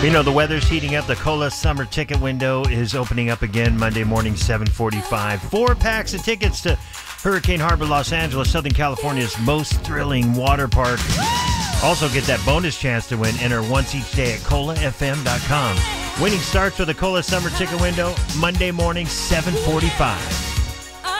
You know, the weather's heating up. The Cola Summer Ticket window is opening up again Monday morning, 7:45. 4 packs of tickets to Hurricane Harbor, Los Angeles, Southern California's most thrilling water park. Also get that bonus chance to win. Enter once each day at colafm.com. Winning starts with the Cola Summer Ticket window Monday morning, 7:45.